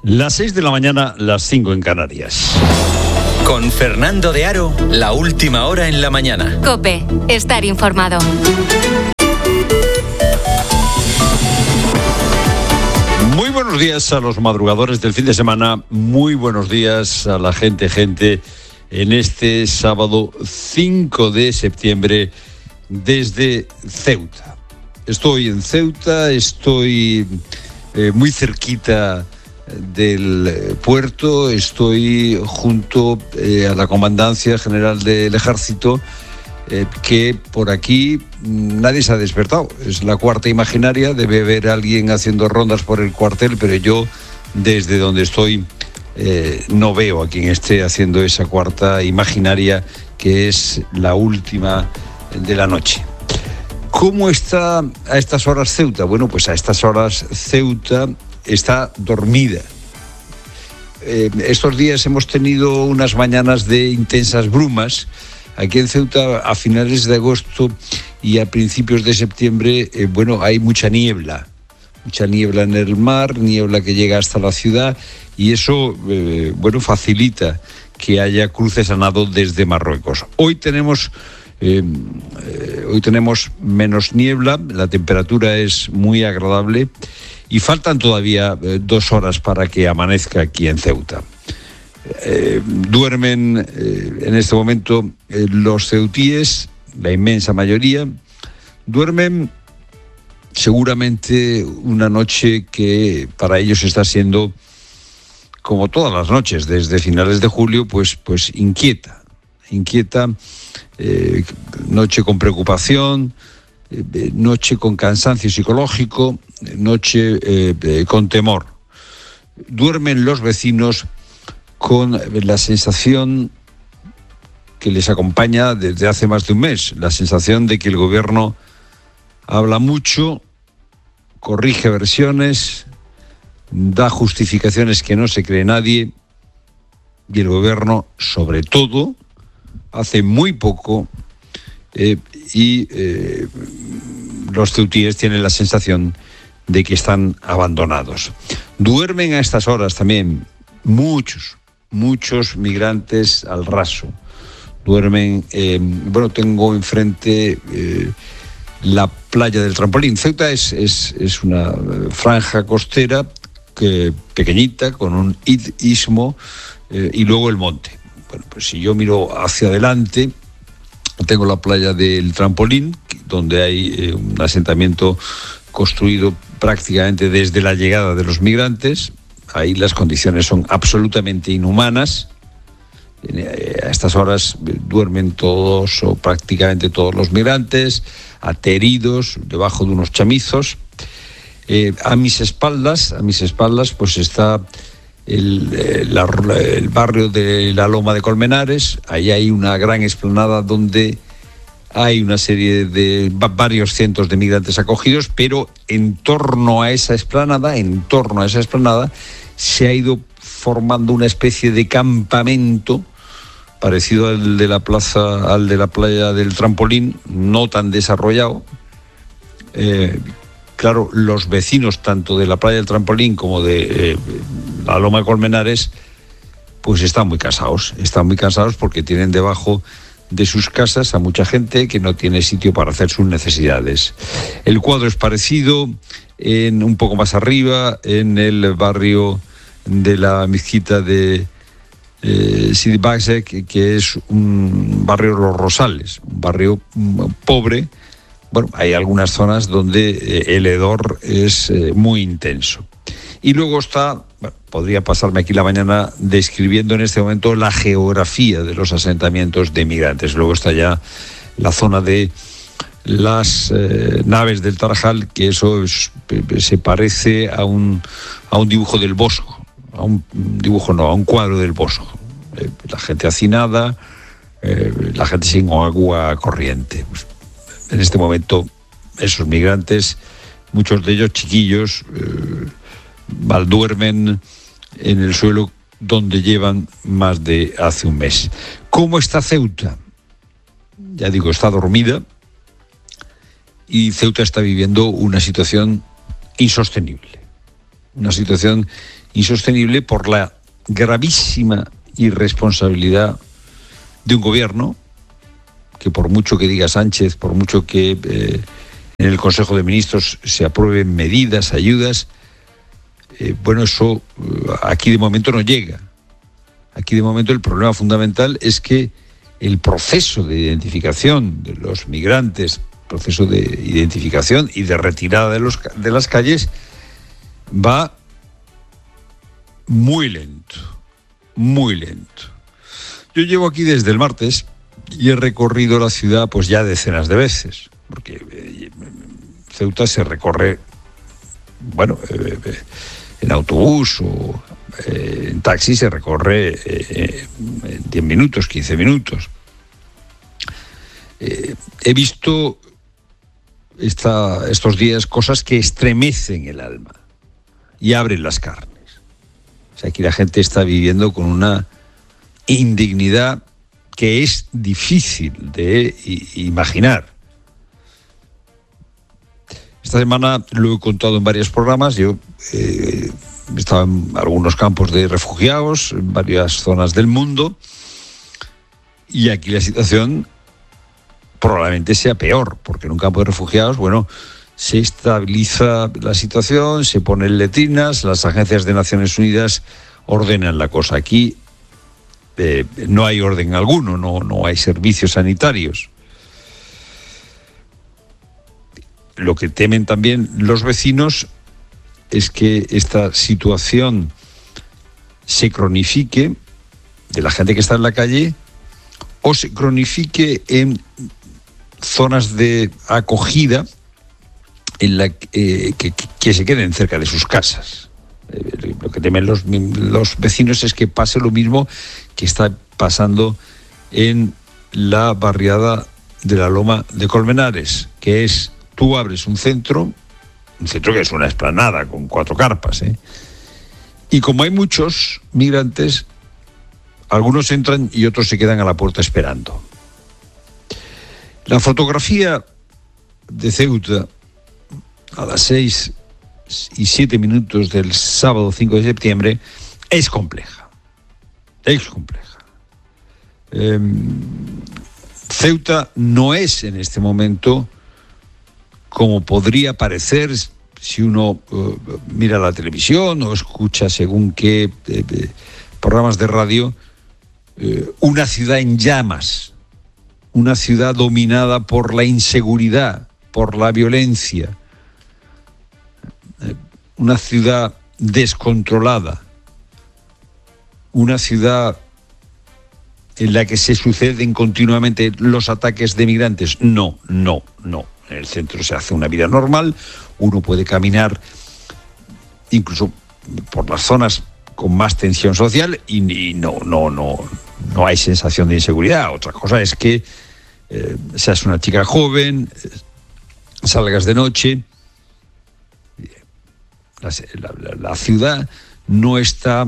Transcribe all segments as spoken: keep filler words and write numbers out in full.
Las seis de la mañana, las cinco en Canarias. Con Fernando de Aro, la última hora en la mañana. COPE, estar informado. Muy buenos días a los madrugadores del fin de semana. Muy buenos días a la gente, gente, en este sábado cinco de septiembre desde Ceuta. Estoy en Ceuta, estoy eh, muy cerquita del puerto, estoy junto eh, a la Comandancia General del Ejército, eh, que por aquí nadie se ha despertado. Es la cuarta imaginaria, debe haber alguien haciendo rondas por el cuartel, pero yo desde donde estoy eh, no veo a quien esté haciendo esa cuarta imaginaria, que es la última de la noche. ¿Cómo está a estas horas Ceuta? Bueno, pues a estas horas Ceuta está dormida. Eh, estos días hemos tenido unas mañanas de intensas brumas. Aquí en Ceuta, a finales de agosto y a principios de septiembre, eh, bueno, hay mucha niebla. Mucha niebla en el mar, niebla que llega hasta la ciudad, y eso, eh, bueno, facilita que haya cruces a nado desde Marruecos. Hoy tenemos... Eh, eh, hoy tenemos menos niebla, la temperatura es muy agradable y faltan todavía eh, dos horas para que amanezca aquí en Ceuta. Eh, duermen eh, en este momento eh, los ceutíes, la inmensa mayoría, duermen seguramente una noche que para ellos está siendo, como todas las noches desde finales de julio, pues, pues inquieta, inquieta. Eh, noche con preocupación, eh, noche con cansancio psicológico, noche eh, eh, con temor. Duermen los vecinos con la sensación que les acompaña desde hace más de un mes, la sensación de que el gobierno habla mucho, corrige versiones, da justificaciones que no se cree nadie, y el gobierno, sobre todo, hace muy poco eh, y eh, los ceutíes tienen la sensación de que están abandonados. Duermen a estas horas también muchos, muchos migrantes al raso. Duermen, eh, bueno, tengo enfrente eh, la playa del Trampolín. Ceuta es, es, es una franja costera que, pequeñita, con un istmo eh, y luego el monte. Bueno, pues si yo miro hacia adelante, tengo la playa del Trampolín, donde hay eh, un asentamiento construido prácticamente desde la llegada de los migrantes. Ahí las condiciones son absolutamente inhumanas. Eh, a estas horas duermen todos o prácticamente todos los migrantes, ateridos, debajo de unos chamizos. Eh, a mis espaldas, a mis espaldas, pues está El, el, el barrio de la Loma de Colmenares. Ahí hay una gran explanada donde hay una serie de varios cientos de migrantes acogidos, pero en torno a esa explanada, en torno a esa explanada, se ha ido formando una especie de campamento parecido al de la plaza, al de la playa del Trampolín, no tan desarrollado. Eh, Claro, los vecinos tanto de la playa del Trampolín como de eh, la Loma de Colmenares, pues están muy cansados, están muy cansados porque tienen debajo de sus casas a mucha gente que no tiene sitio para hacer sus necesidades. El cuadro es parecido en un poco más arriba, en el barrio de la mezquita de eh, Sidi Basek, que es un barrio de Los Rosales, un barrio pobre. Bueno, hay algunas zonas donde eh, el hedor es eh, muy intenso. Y luego está, bueno, podría pasarme aquí la mañana describiendo en este momento la geografía de los asentamientos de migrantes. Luego está ya la zona de las eh, naves del Tarajal, que eso es, se parece a un, a un dibujo del Bosco, a un dibujo no, a un cuadro del Bosco. Eh, la gente hacinada, eh, la gente sin agua corriente. Pues, en este momento, esos migrantes, muchos de ellos chiquillos, eh, malduermen en el suelo donde llevan más de hace un mes. ¿Cómo está Ceuta? Ya digo, está dormida y Ceuta está viviendo una situación insostenible. una situación insostenible por la gravísima irresponsabilidad de un gobierno que, por mucho que diga Sánchez, por mucho que eh, en el Consejo de Ministros se aprueben medidas, ayudas, eh, bueno, eso eh, aquí de momento no llega. Aquí de momento el problema fundamental es que el proceso de identificación de los migrantes, proceso de identificación y de retirada de, los, de las calles, va muy lento, muy lento. Yo llevo aquí desde el martes y he recorrido la ciudad pues ya decenas de veces, porque eh, Ceuta se recorre, bueno, eh, eh, en autobús o eh, en taxi se recorre eh, en diez minutos, quince minutos. Eh, he visto esta, estos días cosas que estremecen el alma y abren las carnes. O sea, aquí la gente está viviendo con una indignidad que es difícil de i- imaginar. Esta semana lo he contado en varios programas. Yo eh, estaba en algunos campos de refugiados, en varias zonas del mundo, y aquí la situación probablemente sea peor, porque en un campo de refugiados, bueno, se estabiliza la situación, se ponen letrinas, las agencias de Naciones Unidas ordenan la cosa. Aquí eh, no hay orden alguno, no, no hay servicios sanitarios. Lo que temen también los vecinos es que esta situación se cronifique de la gente que está en la calle o se cronifique en zonas de acogida en la eh, que, que se queden cerca de sus casas. Eh, lo que temen los, los vecinos es que pase lo mismo que está pasando en la barriada de la Loma de Colmenares, que es, tú abres un centro, un centro que es una explanada con cuatro carpas, ¿eh? Y como hay muchos migrantes, algunos entran y otros se quedan a la puerta esperando. La fotografía de Ceuta a las seis y siete minutos del sábado cinco de septiembre es compleja. Es compleja. Eh, Ceuta no es en este momento como podría parecer si uno uh, mira la televisión o escucha según qué eh, eh, programas de radio, eh, una ciudad en llamas, una ciudad dominada por la inseguridad, por la violencia, eh, una ciudad descontrolada, una ciudad en la que se suceden continuamente los ataques de migrantes. No, no, no. En el centro se hace una vida normal, uno puede caminar incluso por las zonas con más tensión social y, y no, no, no, no hay sensación de inseguridad. Otra cosa es que eh, seas una chica joven, eh, salgas de noche. La, la, la ciudad no está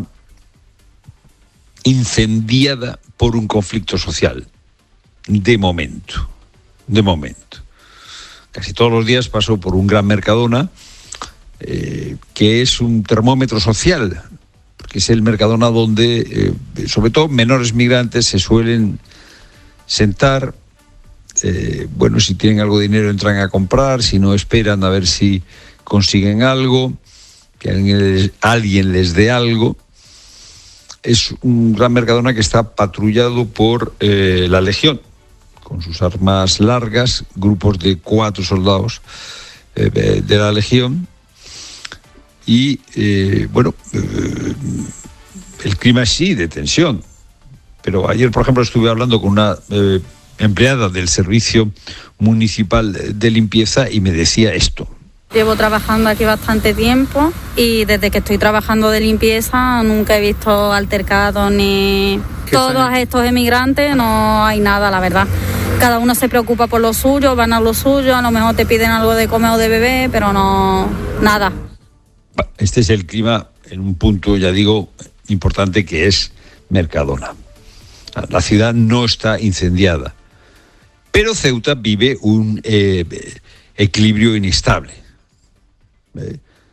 incendiada por un conflicto social, de momento, de momento. Casi todos los días paso por un gran Mercadona, eh, que es un termómetro social, porque es el Mercadona donde, eh, sobre todo menores migrantes, se suelen sentar. Eh, bueno, si tienen algo de dinero entran a comprar, si no esperan a ver si consiguen algo, que alguien les, alguien les dé algo. Es un gran Mercadona que está patrullado por eh, la Legión, con sus armas largas, grupos de cuatro soldados eh, de la Legión. Y, eh, bueno, eh, el clima es sí de tensión. Pero ayer, por ejemplo, estuve hablando con una eh, empleada del Servicio Municipal de Limpieza y me decía esto. Llevo trabajando aquí bastante tiempo y desde que estoy trabajando de limpieza nunca he visto altercados ni todos estos emigrantes, no hay nada, la verdad. Cada uno se preocupa por lo suyo, van a lo suyo, a lo mejor te piden algo de comer o de beber, pero no, nada. Este es el clima en un punto, ya digo, importante, que es Mercadona. La ciudad no está incendiada, pero Ceuta vive un eh, equilibrio inestable. Eh,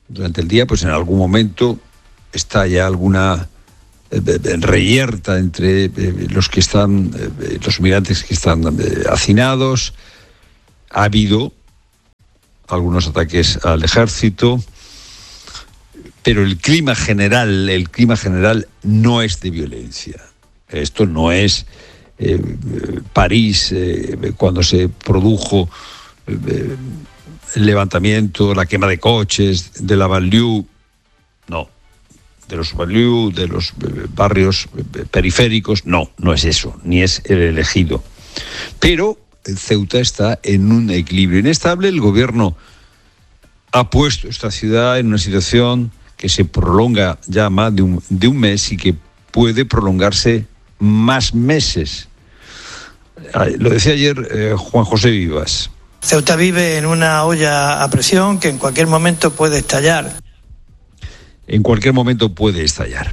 durante el día, pues en algún momento está ya alguna eh, reyerta entre eh, los que están, eh, los migrantes que están eh, hacinados. Ha habido algunos ataques al ejército, pero el clima general, el clima general no es de violencia. Esto no es eh, París, eh, cuando se produjo eh, el levantamiento, la quema de coches, de la banlieue, no, de los banlieues, de los eh, barrios eh, periféricos, no, no es eso, ni es el elegido. Pero Ceuta está en un equilibrio inestable. El gobierno ha puesto esta ciudad en una situación que se prolonga ya más de un, de un mes y que puede prolongarse más meses. Lo decía ayer eh, Juan José Vivas. Ceuta vive en una olla a presión que en cualquier momento puede estallar. En cualquier momento puede estallar.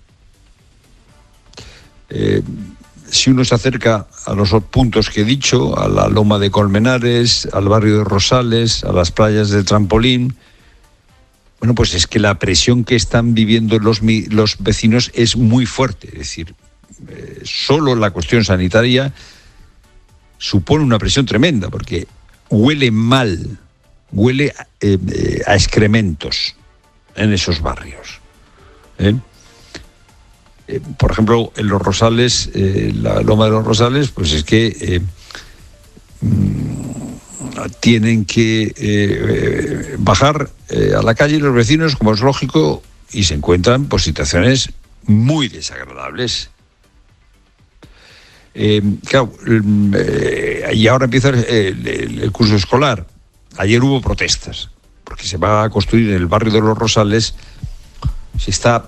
Eh, si uno se acerca a los puntos que he dicho, a la Loma de Colmenares, al barrio de Rosales, a las playas de Trampolín, bueno, pues es que la presión que están viviendo los, los vecinos es muy fuerte. Es decir, eh, solo la cuestión sanitaria supone una presión tremenda, porque huele mal, huele eh, eh, a excrementos en esos barrios. ¿Eh? Eh, por ejemplo, en los Rosales, eh, la Loma de los Rosales, pues es que eh, mmm, tienen que eh, eh, bajar eh, a la calle los vecinos, como es lógico, y se encuentran por situaciones muy desagradables. Eh, claro, eh, y ahora empieza el, el, el curso escolar. Ayer hubo protestas, porque se va a construir en el barrio de los Rosales, se está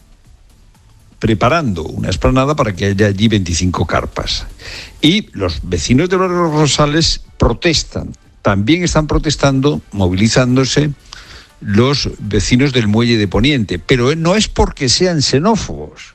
preparando una explanada para que haya allí veinticinco carpas. Y los vecinos de los Rosales protestan. También están protestando, movilizándose, los vecinos del Muelle de Poniente. Pero no es porque sean xenófobos.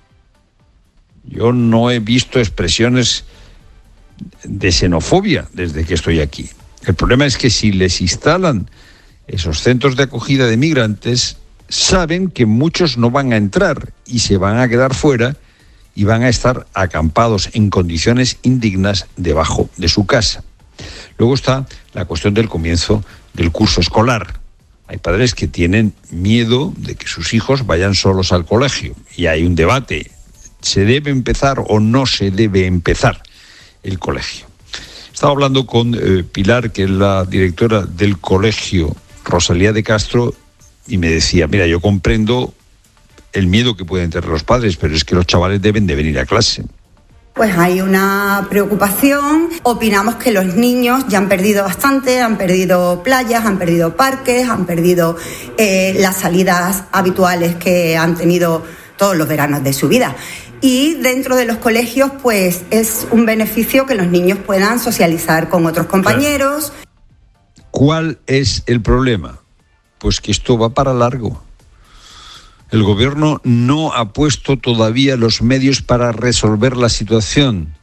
Yo no he visto expresiones de xenofobia desde que estoy aquí. El problema es que si les instalan esos centros de acogida de migrantes, saben que muchos no van a entrar y se van a quedar fuera y van a estar acampados en condiciones indignas debajo de su casa. Luego está la cuestión del comienzo del curso escolar. Hay padres que tienen miedo de que sus hijos vayan solos al colegio y hay un debate. ¿Se debe empezar o no se debe empezar el colegio? Estaba hablando con eh, Pilar, que es la directora del colegio Rosalía de Castro, y me decía, mira, yo comprendo el miedo que pueden tener los padres, pero es que los chavales deben de venir a clase. Pues hay una preocupación. Opinamos que los niños ya han perdido bastante, han perdido playas, han perdido parques, han perdido eh, las salidas habituales que han tenido todos los veranos de su vida. Y dentro de los colegios, pues es un beneficio que los niños puedan socializar con otros compañeros. ¿Cuál es el problema? Pues que esto va para largo. El gobierno no ha puesto todavía los medios para resolver la situación.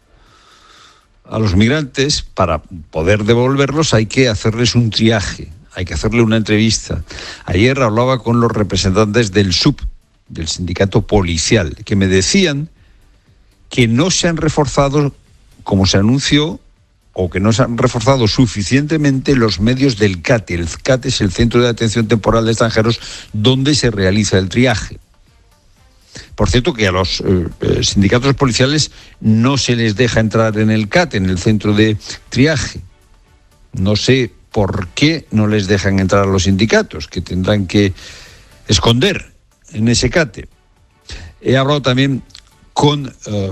A los migrantes, para poder devolverlos, hay que hacerles un triaje, hay que hacerle una entrevista. Ayer hablaba con los representantes del S U P, del sindicato policial, que me decían que no se han reforzado, como se anunció, o que no se han reforzado suficientemente los medios del C A T E. El C A T E es el Centro de Atención Temporal de Extranjeros, donde se realiza el triaje. Por cierto, que a los eh, sindicatos policiales no se les deja entrar en el C A T E, en el centro de triaje. No sé por qué no les dejan entrar a los sindicatos, que tendrán que esconder en ese C A T E. He hablado también con eh,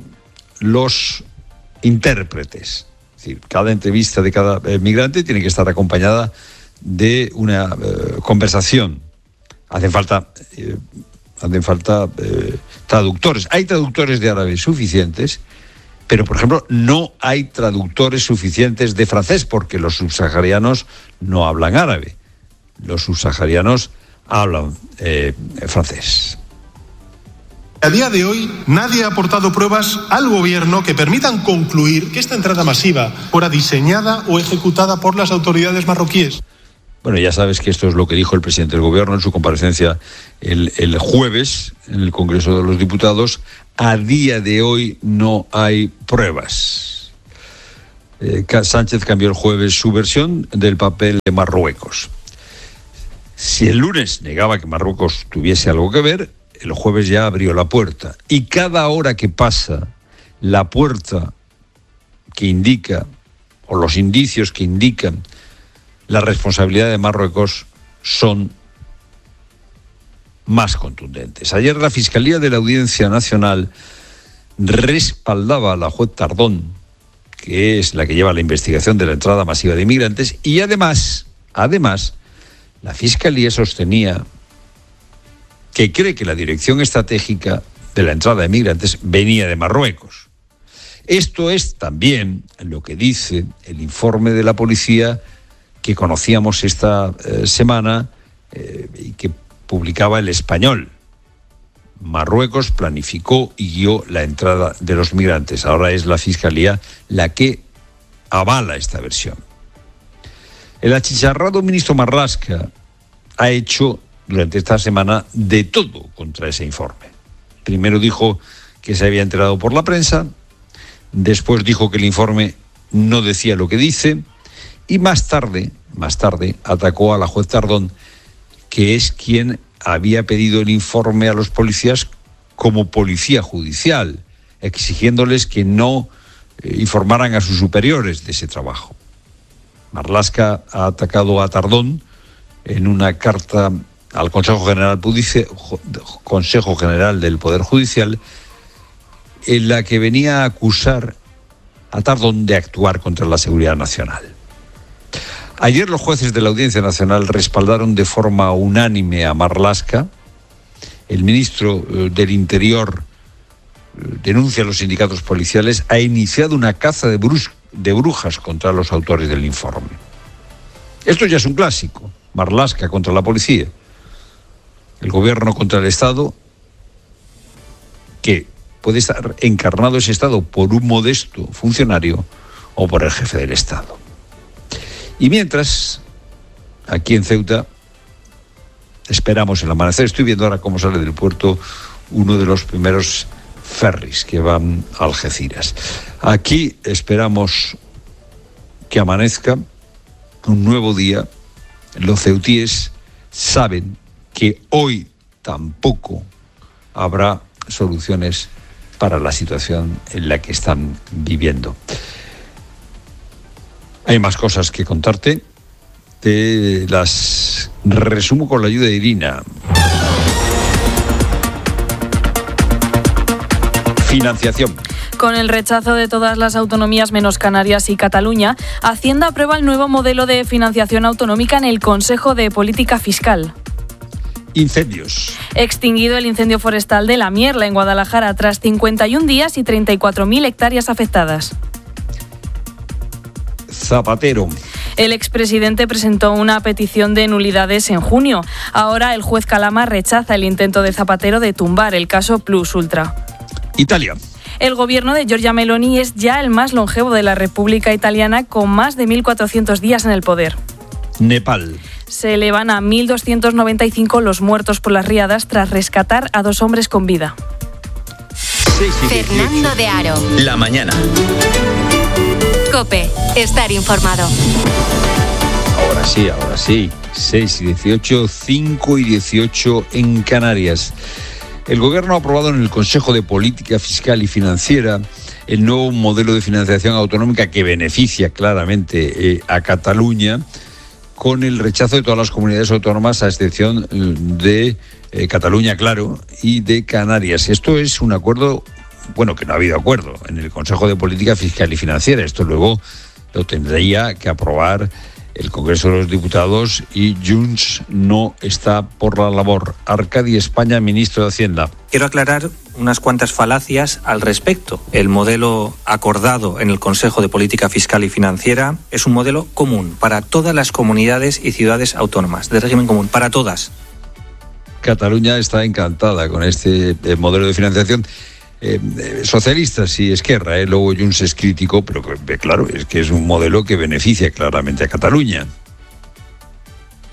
los intérpretes. Es decir, cada entrevista de cada eh, migrante tiene que estar acompañada de una eh, conversación. Hacen falta, eh, hacen falta eh, traductores. Hay traductores de árabe suficientes, pero, por ejemplo, no hay traductores suficientes de francés, porque los subsaharianos no hablan árabe. Los subsaharianos hablan eh, francés. A día de hoy, nadie ha aportado pruebas al gobierno que permitan concluir que esta entrada masiva fuera diseñada o ejecutada por las autoridades marroquíes. Bueno, ya sabes que esto es lo que dijo el presidente del Gobierno en su comparecencia el, el jueves en el Congreso de los Diputados. A día de hoy no hay pruebas. Eh, Sánchez cambió el jueves su versión del papel de Marruecos. Si el lunes negaba que Marruecos tuviese algo que ver, el jueves ya abrió la puerta. Y cada hora que pasa, la puerta que indica, o los indicios que indican la responsabilidad de Marruecos son más contundentes. Ayer la Fiscalía de la Audiencia Nacional respaldaba a la juez Tardón, que es la que lleva la investigación de la entrada masiva de inmigrantes, y además, además, la Fiscalía sostenía que cree que la dirección estratégica de la entrada de inmigrantes venía de Marruecos. Esto es también lo que dice el informe de la policía que conocíamos esta eh, semana eh, y que publicaba El Español. Marruecos planificó y guió la entrada de los migrantes. Ahora es la Fiscalía la que avala esta versión. El achicharrado ministro Marlaska ha hecho durante esta semana de todo contra ese informe. Primero dijo que se había enterado por la prensa, después dijo que el informe no decía lo que dice y más tarde, más tarde atacó a la juez Tardón, que es quien había pedido el informe a los policías como policía judicial, exigiéndoles que no eh, informaran a sus superiores de ese trabajo. Marlaska ha atacado a Tardón en una carta al Consejo General, Consejo General del Poder Judicial, en la que venía a acusar a Tardón de actuar contra la seguridad nacional. Ayer los jueces de la Audiencia Nacional respaldaron de forma unánime a Marlaska. El ministro del Interior denuncia a los sindicatos policiales, ha iniciado una caza de, brus- de brujas contra los autores del informe. Esto ya es un clásico. Marlaska contra la policía, el gobierno contra el Estado, que puede estar encarnado ese Estado por un modesto funcionario o por el jefe del Estado. Y mientras, aquí en Ceuta, esperamos el amanecer. Estoy viendo ahora cómo sale del puerto uno de los primeros ferries que van a Algeciras. Aquí esperamos que amanezca un nuevo día. Los ceutíes saben que hoy tampoco habrá soluciones para la situación en la que están viviendo. Hay más cosas que contarte. Te las resumo con la ayuda de Irina. Financiación. Con el rechazo de todas las autonomías menos Canarias y Cataluña, Hacienda aprueba el nuevo modelo de financiación autonómica en el Consejo de Política Fiscal. Incendios. Extinguido el incendio forestal de La Mierla en Guadalajara tras cincuenta y un días y treinta y cuatro mil hectáreas afectadas. Zapatero. El expresidente presentó una petición de nulidades en junio. Ahora el juez Calama rechaza el intento de Zapatero de tumbar el caso Plus Ultra. Italia. El gobierno de Giorgia Meloni es ya el más longevo de la República Italiana, con más de mil cuatrocientos días en el poder. Nepal. Se elevan a mil doscientos noventa y cinco los muertos por las riadas tras rescatar a dos hombres con vida. Fernando de Aro. La mañana. COPE. Estar informado. Ahora sí, ahora sí. seis y dieciocho, cinco y dieciocho en Canarias. El Gobierno ha aprobado en el Consejo de Política Fiscal y Financiera el nuevo modelo de financiación autonómica que beneficia claramente eh, a Cataluña, con el rechazo de todas las comunidades autónomas, a excepción de eh, Cataluña, claro, y de Canarias. Esto es un acuerdo, bueno, que no ha habido acuerdo en el Consejo de Política Fiscal y Financiera. Esto luego lo tendría que aprobar el Congreso de los Diputados y Junts no está por la labor. Arcadi España, ministro de Hacienda. Quiero aclarar unas cuantas falacias al respecto. El modelo acordado en el Consejo de Política Fiscal y Financiera es un modelo común para todas las comunidades y ciudades autónomas, de régimen común, para todas. Cataluña está encantada con este eh, modelo de financiación. Eh, eh, socialistas y Esquerra, eh, luego Junts es crítico, pero eh, claro, es que es un modelo que beneficia claramente a Cataluña.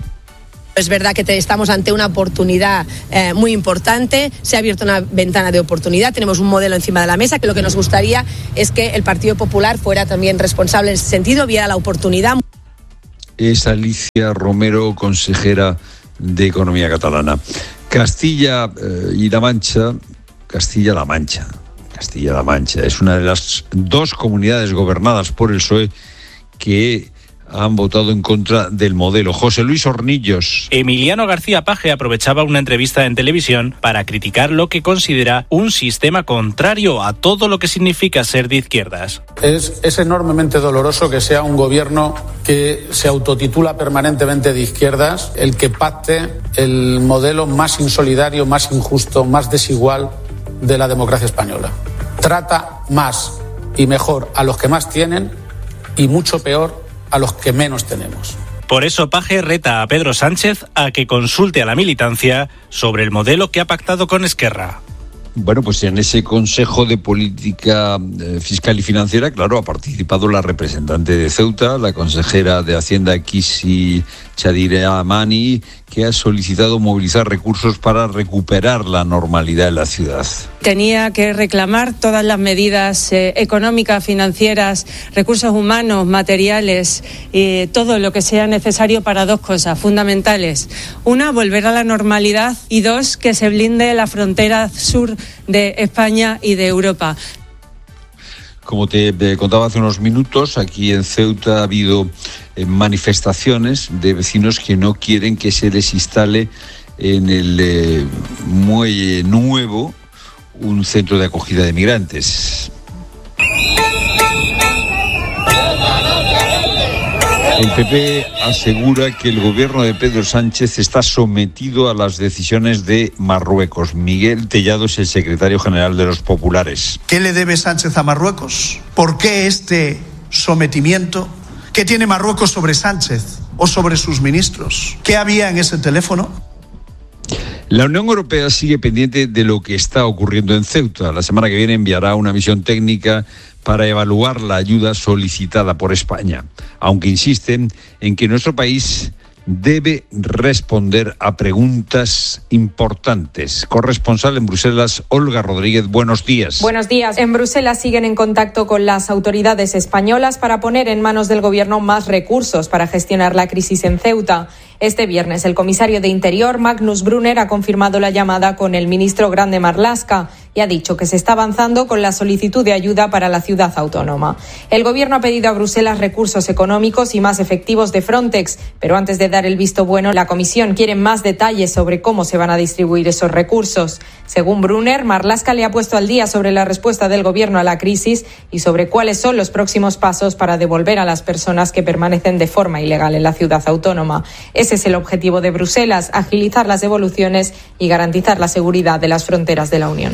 Es verdad que te, estamos ante una oportunidad eh, muy importante, se ha abierto una ventana de oportunidad, tenemos un modelo encima de la mesa que lo que nos gustaría es que el Partido Popular fuera también responsable en ese sentido, viera la oportunidad. Es Alicia Romero, consejera de Economía catalana. Castilla eh, y La Mancha, Castilla-La Mancha, Castilla-La Mancha es una de las dos comunidades gobernadas por el P S O E que han votado en contra del modelo. José Luis Hornillos. Emiliano García Paje aprovechaba una entrevista en televisión para criticar lo que considera un sistema contrario a todo lo que significa ser de izquierdas. Es, es enormemente doloroso que sea un gobierno que se autotitula permanentemente de izquierdas el que pacte el modelo más insolidario, más injusto, más desigual de la democracia española. Trata más y mejor a los que más tienen y mucho peor a los que menos tenemos. Por eso Paje reta a Pedro Sánchez a que consulte a la militancia sobre el modelo que ha pactado con Esquerra. Bueno, pues en ese Consejo de Política Fiscal y Financiera, claro, ha participado la representante de Ceuta, la consejera de Hacienda, Kisi Chadira Amani, que ha solicitado movilizar recursos para recuperar la normalidad en la ciudad. Tenía que reclamar todas las medidas eh, económicas, financieras, recursos humanos, materiales, eh, todo lo que sea necesario para dos cosas fundamentales. Una, volver a la normalidad, y dos, que se blinde la frontera sur de España y de Europa. Como te contaba hace unos minutos, aquí en Ceuta ha habido eh, manifestaciones de vecinos que no quieren que se les instale en el eh, muelle nuevo un centro de acogida de migrantes. El P P asegura que el gobierno de Pedro Sánchez está sometido a las decisiones de Marruecos. Miguel Tellado es el secretario general de los populares. ¿Qué le debe Sánchez a Marruecos? ¿Por qué este sometimiento? ¿Qué tiene Marruecos sobre Sánchez o sobre sus ministros? ¿Qué había en ese teléfono? La Unión Europea sigue pendiente de lo que está ocurriendo en Ceuta. La semana que viene enviará una misión técnica para evaluar la ayuda solicitada por España, aunque insisten en que nuestro país debe responder a preguntas importantes. Corresponsal en Bruselas, Olga Rodríguez, buenos días. Buenos días. En Bruselas siguen en contacto con las autoridades españolas para poner en manos del gobierno más recursos para gestionar la crisis en Ceuta. Este viernes, el comisario de Interior, Magnus Brunner, ha confirmado la llamada con el ministro Grande Marlaska y ha dicho que se está avanzando con la solicitud de ayuda para la ciudad autónoma. El gobierno ha pedido a Bruselas recursos económicos y más efectivos de Frontex, pero antes de dar el visto bueno, la Comisión quiere más detalles sobre cómo se van a distribuir esos recursos. Según Brunner, Marlaska le ha puesto al día sobre la respuesta del gobierno a la crisis y sobre cuáles son los próximos pasos para devolver a las personas que permanecen de forma ilegal en la ciudad autónoma. Ese es el objetivo de Bruselas, agilizar las devoluciones y garantizar la seguridad de las fronteras de la Unión.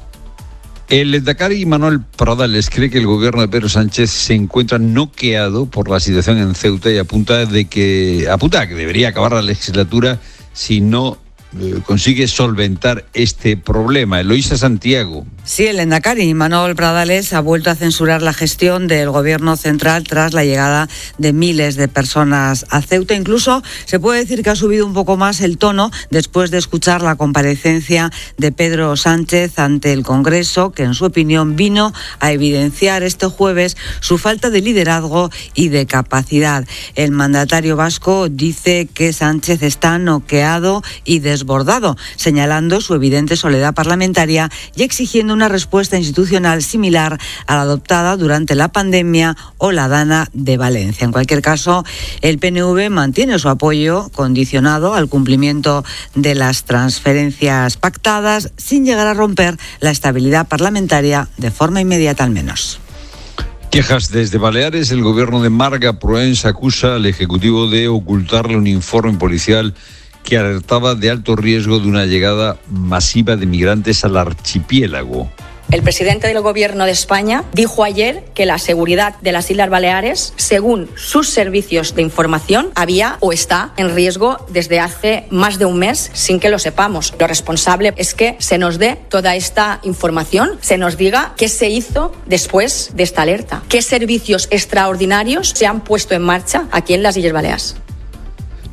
El Endacari Manuel Pradales cree que el gobierno de Pedro Sánchez se encuentra noqueado por la situación en Ceuta y apunta de que apunta a que debería acabar la legislatura si no eh, consigue solventar este problema. Eloísa Santiago. Sí, el Endacari Manuel Pradales ha vuelto a censurar la gestión del gobierno central tras la llegada de miles de personas a Ceuta. Incluso se puede decir que ha subido un poco más el tono después de escuchar la comparecencia de Pedro Sánchez ante el Congreso, que en su opinión vino a evidenciar este jueves su falta de liderazgo y de capacidad. El mandatario vasco dice que Sánchez está noqueado y desbordado, señalando su evidente soledad parlamentaria y exigiendo una respuesta institucional similar a la adoptada durante la pandemia o la Dana de Valencia. En cualquier caso, el P N V mantiene su apoyo condicionado al cumplimiento de las transferencias pactadas sin llegar a romper la estabilidad parlamentaria de forma inmediata al menos. Quejas desde Baleares. El gobierno de Marga Proens acusa al Ejecutivo de ocultarle un informe policial que alertaba de alto riesgo de una llegada masiva de migrantes al archipiélago. El presidente del Gobierno de España dijo ayer que la seguridad de las Islas Baleares, según sus servicios de información, había o está en riesgo desde hace más de un mes sin que lo sepamos. Lo responsable es que se nos dé toda esta información, se nos diga qué se hizo después de esta alerta, qué servicios extraordinarios se han puesto en marcha aquí en las Islas Baleares.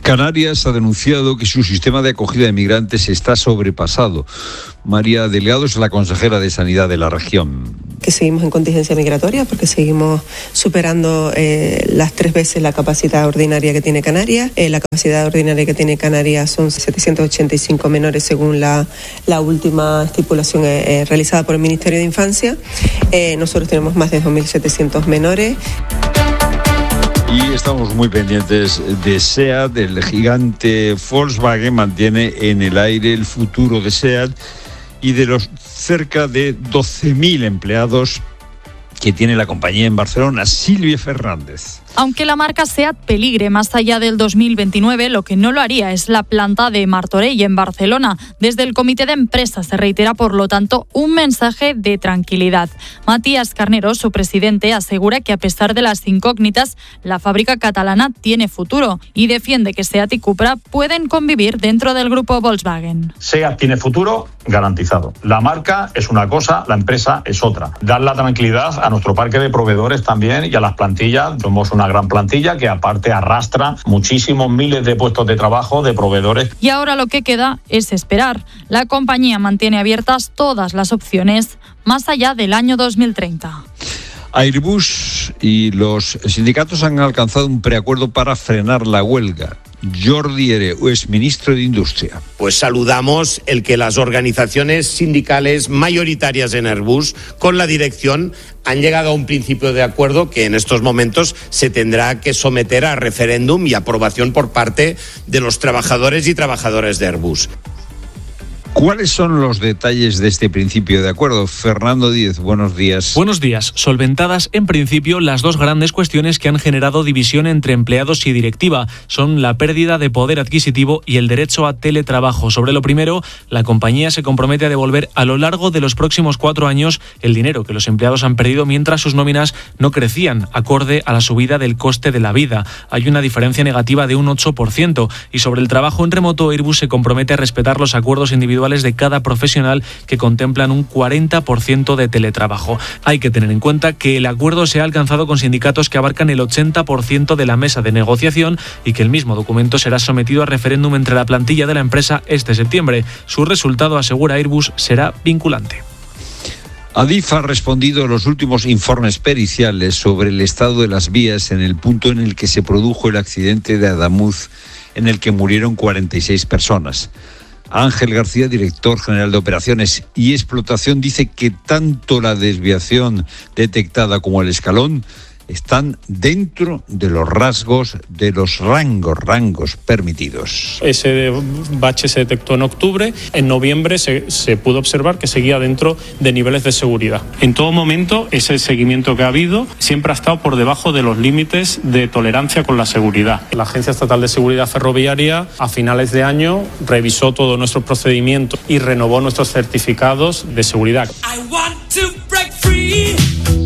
Canarias ha denunciado que su sistema de acogida de migrantes está sobrepasado. María Delgado es la consejera de Sanidad de la región. Que seguimos en contingencia migratoria porque seguimos superando eh, las tres veces la capacidad ordinaria que tiene Canarias. Eh, la capacidad ordinaria que tiene Canarias son setecientos ochenta y cinco menores según la, la última estipulación eh, realizada por el Ministerio de Infancia. Eh, nosotros tenemos más de dos mil setecientos menores. Y estamos muy pendientes de SEAT. El gigante Volkswagen mantiene en el aire el futuro de SEAT y de los cerca de doce mil empleados que tiene la compañía en Barcelona. Silvia Fernández. Aunque la marca SEAT peligre más allá del dos mil veintinueve, lo que no lo haría es la planta de Martorell en Barcelona. Desde el comité de empresa se reitera, por lo tanto, un mensaje de tranquilidad. Matías Carnero, su presidente, asegura que a pesar de las incógnitas, la fábrica catalana tiene futuro y defiende que SEAT y Cupra pueden convivir dentro del grupo Volkswagen. SEAT tiene futuro garantizado. La marca es una cosa, la empresa es otra. Dar la tranquilidad a nuestro parque de proveedores también y a las plantillas. Somos una gran plantilla que aparte arrastra muchísimos miles de puestos de trabajo de proveedores. Y ahora lo que queda es esperar. La compañía mantiene abiertas todas las opciones más allá del año dos mil treinta. Airbus y los sindicatos han alcanzado un preacuerdo para frenar la huelga. Jordi Hereu es ministro de Industria. Pues saludamos el que las organizaciones sindicales mayoritarias en Airbus, con la dirección, han llegado a un principio de acuerdo que en estos momentos se tendrá que someter a referéndum y aprobación por parte de los trabajadores y trabajadoras de Airbus. ¿Cuáles son los detalles de este principio de acuerdo? Fernando Díez, buenos días. Buenos días. Solventadas en principio las dos grandes cuestiones que han generado división entre empleados y directiva. Son la pérdida de poder adquisitivo y el derecho a teletrabajo. Sobre lo primero, la compañía se compromete a devolver a lo largo de los próximos cuatro años el dinero que los empleados han perdido mientras sus nóminas no crecían, acorde a la subida del coste de la vida. Hay una diferencia negativa de un ocho por ciento. Y sobre el trabajo en remoto, Airbus se compromete a respetar los acuerdos individuales de cada profesional que contemplan un cuarenta por ciento de teletrabajo. Hay que tener en cuenta que el acuerdo se ha alcanzado con sindicatos que abarcan el ochenta por ciento de la mesa de negociación y que el mismo documento será sometido a referéndum entre la plantilla de la empresa este septiembre. Su resultado, asegura Airbus, será vinculante. Adif ha respondido a los últimos informes periciales sobre el estado de las vías en el punto en el que se produjo el accidente de Adamuz, en el que murieron cuarenta y seis personas. Ángel García, director general de Operaciones y Explotación, dice que tanto la desviación detectada como el escalón están dentro de los rasgos, de los rangos, rangos permitidos. Ese bache se detectó en octubre, en noviembre se, se pudo observar que seguía dentro de niveles de seguridad. En todo momento, ese seguimiento que ha habido siempre ha estado por debajo de los límites de tolerancia con la seguridad. La Agencia Estatal de Seguridad Ferroviaria, a finales de año, revisó todos nuestros procedimientos y renovó nuestros certificados de seguridad. I want to break free.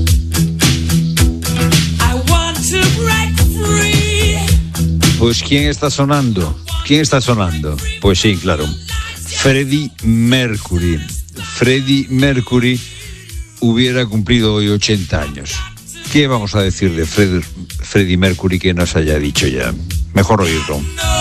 Pues ¿quién está sonando? ¿Quién está sonando? Pues sí, claro. Freddie Mercury. Freddie Mercury hubiera cumplido hoy ochenta años. ¿Qué vamos a decir de Fred, Freddie Mercury que nos haya dicho ya? Mejor oírlo.